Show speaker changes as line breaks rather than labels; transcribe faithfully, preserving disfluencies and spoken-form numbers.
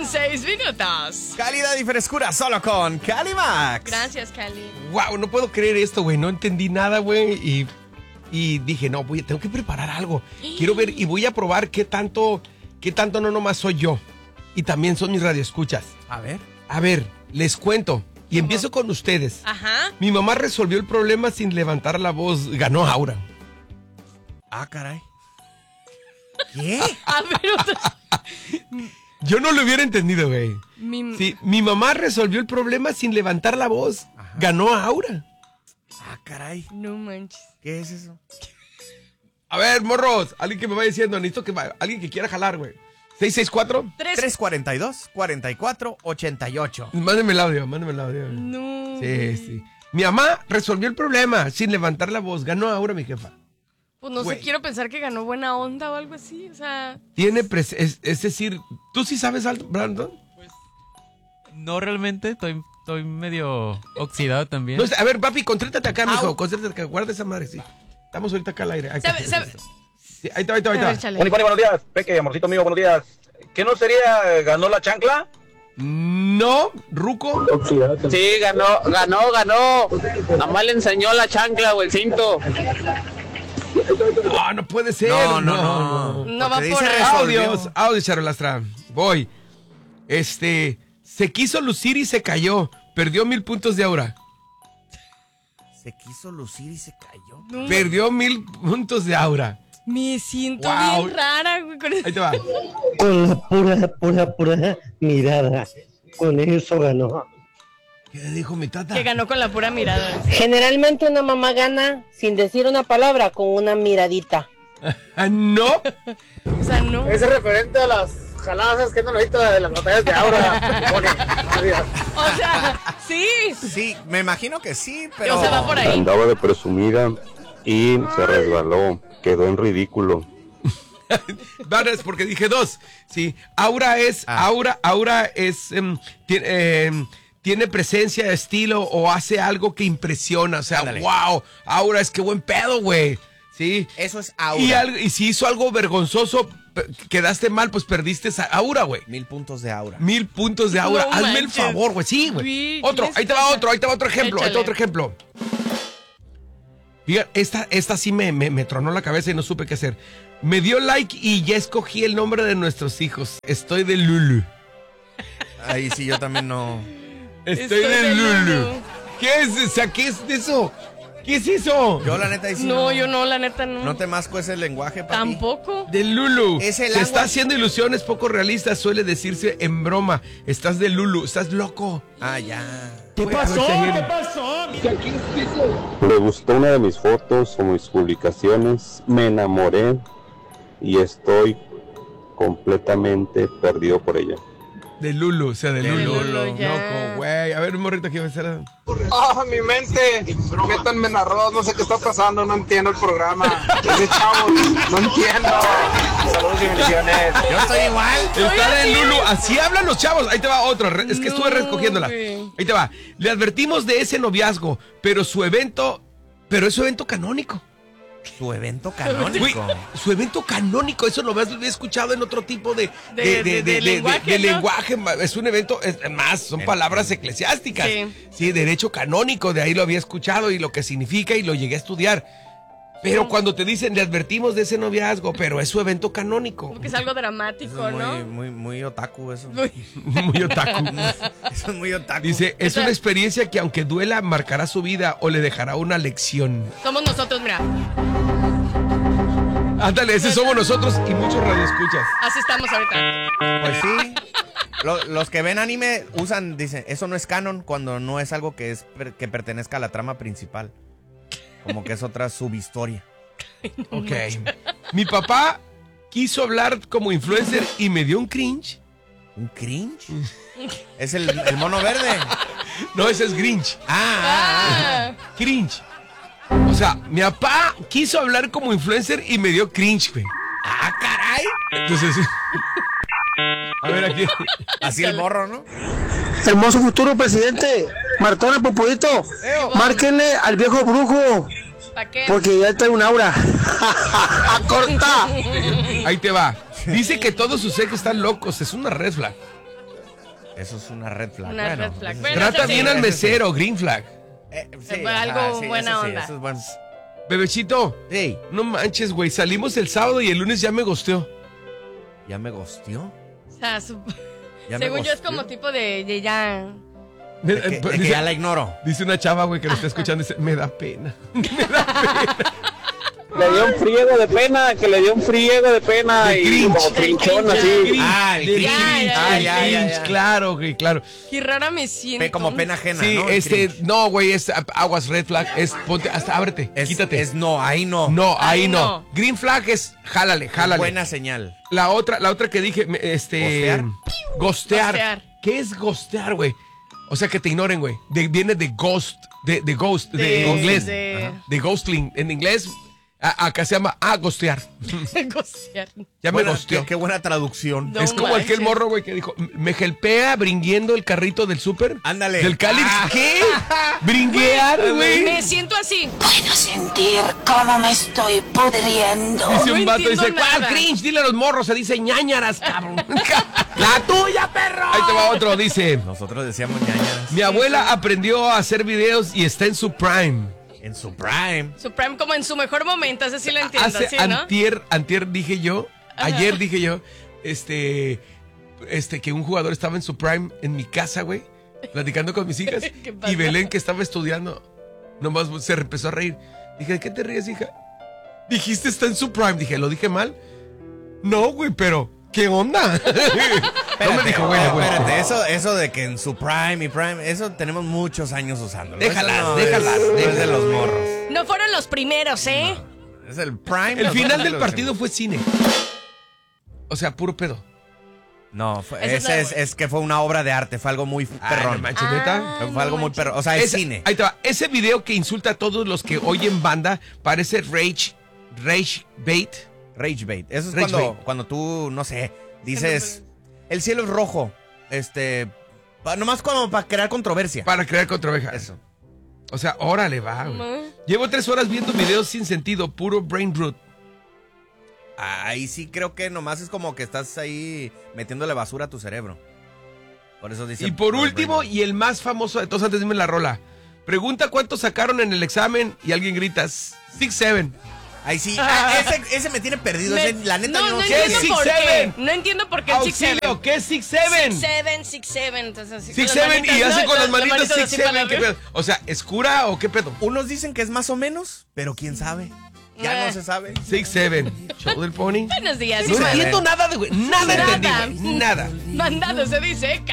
seis minutos.
Calidad y frescura solo con Calimax.
Gracias, Cali.
Wow, no puedo creer esto, güey. No entendí nada, güey. Y, y dije, no, voy, tengo que preparar algo. Quiero ver y voy a probar qué tanto, qué tanto no nomás soy yo. Y también son mis radioescuchas.
A ver.
A ver, les cuento. Y
¿Cómo?
empiezo con ustedes.
Ajá.
Mi mamá resolvió el problema sin levantar la voz. Ganó Aura.
Ah, caray. ¿Qué?
A ver, otra.
Yo no lo hubiera entendido, güey.
Mi...
Sí, mi mamá resolvió el problema sin levantar la voz.
Ajá.
Ganó a Aura.
Ah, caray.
No manches.
¿Qué es eso?
A ver, morros, alguien que me vaya diciendo, necesito que va, alguien que quiera jalar, güey. seis seis cuatro.
tres cuarenta y dos, cuarenta y cuatro, ochenta y ocho.
Mándeme el audio, mándeme el audio.
No.
Sí, sí. Mi mamá resolvió el problema sin levantar la voz. Ganó a Aura, mi jefa.
Pues no
Güey.
sé, quiero pensar que ganó buena onda o algo así, o sea...
Tiene pres es, es decir, ¿tú sí sabes algo, Brandon?
No realmente, estoy, estoy medio oxidado también.
No, a ver, papi, contrétate acá, mijo.
Au.
Contrétate acá, guarda esa madre, sí. Estamos ahorita acá al aire. Ahí está.
¿Sabe- sabe-
Sí, ahí está, ahí está, ahí
A ver,
está.
chale.
Pony, Pony, buenos días. Peque, amorcito mío, buenos días. ¿Qué no sería, eh, ganó la chancla?
No, Ruco.
Sí, ganó, ganó, ganó. Nomás le enseñó la chancla o el cinto.
Ah, no puede ser.
No, no, no.
No va
Porque
por
dice
ahí.
resolvió.
Audios, audios, Charolastra. Voy. Este, se quiso lucir y se cayó. Perdió mil puntos de Aura.
Se quiso lucir y se cayó.
No,
Perdió mil puntos de Aura.
me siento
Wow.
bien rara, güey. Con
Ahí te va.
Con la pura, pura, pura mirada. Con eso ganó.
¿Qué dijo mi tata?
Que ganó con la pura mirada.
Generalmente una mamá gana sin decir una palabra, con una miradita.
Ah, no.
O sea, no.
Ese es referente a las jaladas que no lo visto de las batallas de Aura. Pony, buenos días.
O sea, sí.
Sí, me imagino que sí, pero...
O sea, va por ahí.
Andaba de presumida y se resbaló, quedó en ridículo.
Vale, es porque dije dos. Sí, Aura es,
Ah.
Aura, Aura es, em, tiene, em, tiene presencia, estilo o hace algo que impresiona. O sea,
Ándale.
wow, Aura es que buen pedo, güey. Sí.
Eso es Aura.
Y, algo- y si hizo algo vergonzoso, pe- quedaste mal, pues perdiste esa Aura, güey.
Mil puntos de Aura.
Mil puntos de Aura.
No
Hazme el
manches.
favor, güey. Sí, güey.
Güey,
Otro,
¿qué les
ahí te va
pasa?
otro, ahí te va otro ejemplo, ahí te va
Échale.
otro ejemplo. Fíjate, esta, esta sí me, me, me tronó la cabeza y no supe qué hacer. Me dio like y ya escogí el nombre de nuestros hijos. Estoy de Lulu.
Ahí sí, yo también no...
Estoy,
Estoy
de,
de
Lulu.
Lulu.
¿Qué es? O sea, ¿qué es eso? ¿Qué es eso?
Yo la neta ahí sí
No, yo no, la neta no.
No te masco ese lenguaje, papi.
Tampoco.
De Lulu.
Es el
Se
agua.
está haciendo ilusiones poco realistas, suele decirse en broma. Estás de Lulu, estás loco.
Ah, ya.
¿Qué pasó? ¿Qué
pasó?
Le gustó una de mis fotos o mis publicaciones, me enamoré y estoy completamente perdido por ella.
De Lulu, o sea, de,
De
Lulu.
Lulu,
ya.
Loco, güey. A ver, un morrito que va a ser.
Ah, mi mente. Métanme en arroz, no sé qué está pasando, no entiendo el programa. Ese chavo, no entiendo. Saludos y bendiciones.
Yo estoy igual.
Está de
así.
Lulu, así hablan los chavos. Ahí te va otro, re- es que estuve
No,
recogiéndola.
güey.
Ahí te va. Le advertimos de ese noviazgo, pero su evento, pero es su evento canónico.
Su evento
Güey,
canónico.
su evento canónico, eso lo había escuchado en otro tipo de,
De-
de,
de- de
de- de-
lenguaje,
de
¿no?
lenguaje. ma- Es un evento, es más, son
En-
palabras eclesiásticas.
Sí.
Sí, derecho canónico, de ahí lo había escuchado y lo que significa y lo llegué a estudiar. Pero cuando te dicen, le advertimos de ese noviazgo, pero es su evento canónico.
Como que es algo dramático,
Eso es muy,
¿no?
muy, muy otaku eso.
Uy.
Muy otaku.
Eso es muy otaku.
Dice, es una experiencia que aunque duela, marcará su vida o le dejará una lección.
Somos nosotros, mira.
Ándale, ese somos nosotros y muchos radioescuchas.
Así estamos ahorita.
Pues sí. Lo- los que ven anime usan, dicen, eso no es canon cuando no es algo que es per- que pertenezca a la trama principal. Como que es otra subhistoria.
Ok. Mi papá quiso hablar como influencer y me dio un cringe.
¿Un cringe? Es el, el mono verde.
No, ese es Grinch.
Ah, ah,
Ah,
Cringe. O sea, mi papá quiso hablar como influencer y me dio cringe, güey.
ah, caray.
Entonces, a ver aquí.
Así el morro, ¿no?
Hermoso futuro presidente, Martón el Popodito, márquenle al viejo brujo,
¿para qué?
porque ya trae un aura. ¡Corta!
Ahí te va. Dice que todos sus ex están locos. Es una red flag.
Eso es una red flag.
Una
bueno,
red flag.
eso
Bueno,
sí.
Trata
eso sí.
bien al
Eso sí.
mesero, green flag.
Eh,
Fue algo buena
eso sí,
onda.
eso es bueno.
Bebecito,
Ey,
no manches, güey. Salimos el sábado y el lunes ya me gosteó.
¿ya me gosteó?
O sea, su-
¿Ya me
según yo es
gosteó?
como tipo de, de ya...
Me-
De que,
eh,
de que
dice,
ya la ignoro.
dice una chava, güey, que lo está escuchando. Dice, me da pena.
Le dio un friego de pena, que le dio un friego de pena
De
y
cringe.
como trinchón
De
así.
Cringe,
Ah, el
de
cringe.
cringe,
Ah,
el
ya, ya,
cringe,
ya.
claro, güey, claro.
Qué rara me siento.
Ve como pena ajena,
Sí,
¿no? El
este,
cringe.
no, güey, es ah, aguas red flag, es ponte, hasta ábrete,
Es,
quítate.
Es no, ahí no.
no, ahí
Ahí
no.
no.
Green flag es jálale, jálale.
Buena señal.
La otra, la otra que dije, me- este,
¿Gostear?
gostear.
Gostear.
¿Qué es gostear, güey? O sea, que te ignoren, güey. De- viene de ghost, de, de ghost, de,
De-
inglés.
de-
Ajá. De ghostling. En inglés, a- acá se llama ah, gostear.
Gostear.
Ya me
Buena-
gosteó.
qué, qué buena traducción.
No
es como aquel
manches.
morro, güey, que dijo, me gelpea bringuiendo el carrito del súper.
Ándale.
Del cáliz.
Ah.
¿Qué? Bringuear, güey.
Me siento así.
Puedo sentir cómo me estoy pudriendo.
Dice
No
un vato,
entiendo
dice, ¿cuál
nada.
cringe? Dile a los morros, se dice ñañaras, cabrón. ¡La tuya, perro! Ahí te va otro, dice,
Nosotros decíamos ñañas.
mi abuela aprendió a hacer videos y está en su prime.
En su prime.
Su prime como en su mejor momento, ese sí lo entiendo,
Hace
¿sí, no?
antier, antier dije yo, ayer dije yo, este, este, que un jugador estaba en su prime en mi casa, güey, platicando con mis hijas.
¿Qué pasa?
Y Belén, que estaba estudiando, nomás se empezó a reír. Dije, ¿de qué te ríes, hija? Dijiste está en su prime. Dije, ¿lo dije mal? No, güey, pero, ¿qué onda? No me dijo, güey, güey.
Espérate, eso, eso de que en su prime y prime, eso tenemos muchos años usándolo.
Déjalas,
Eso no
déjalas,
es- no es de
déjalas.
los morros.
No fueron los primeros, ¿eh?
Es el prime.
El
nosotros
final
sí
del
lo
partido
decimos.
fue cine. O sea, puro pedo.
No, fue-
Ese es
ese
la-
es, es que fue una obra de arte, fue algo muy
Ah,
perrón.
no manches, neta.
fue
no
algo muy
manches.
perrón. O sea, es
Ese-
cine.
Ahí te va. Ese video que insulta a todos los que oyen banda parece rage, rage bait.
Rage bait. Eso es
Rage
cuando,
bait.
cuando tú, no sé, dices, el cielo es rojo. Este, pa- nomás como para crear controversia.
Para crear controversia.
Eso.
O sea, órale, va, güey.
Ma.
Llevo tres horas viendo videos sin sentido, puro brain root.
Ahí sí creo que nomás es como que estás ahí metiéndole basura a tu cerebro. Por eso dice.
Y por
no,
último,
brain
y el más famoso de todos, antes dime la rola. Pregunta cuánto sacaron en el examen y alguien grita, six seven.
rot. Ahí sí. ah, ese, ese me tiene perdido.
Me-
ese, la neta,
no,
yo no,
no
sé.
entiendo
Six
por
Seven?
qué. No entiendo por qué el Six Seven.
Auxilio, ¿qué es six seven?
Six Seven, Six Seven. Entonces, así
Six
con las
seven y
manitas,
hace
¿no?
con las
Las
manitas six
así para
seven. ¿Qué
arriba.
pedo? O sea, ¿es cura o qué pedo?
Unos dicen que es más o menos, pero quién sabe. Ya
Eh.
no se sabe.
six seven. Show del pony.
Buenos días.
No
Ismael.
entiendo nada de güey. Nada
Nada.
entendí, güey. Nada.
Mandado se dice.